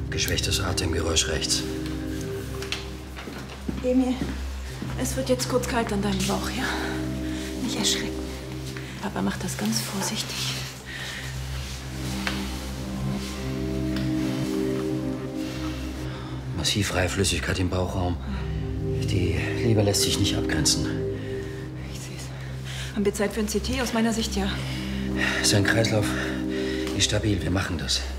Geschwächtes Atemgeräusch rechts. Emil, es wird jetzt kurz kalt an deinem Bauch, ja? Nicht erschrecken. Papa macht das ganz vorsichtig. Massiv Freiflüssigkeit im Bauchraum. Die Leber lässt sich nicht abgrenzen. Ich sehe es. Haben wir Zeit für ein CT? Aus meiner Sicht ja. Sein Kreislauf ist stabil. Wir machen das.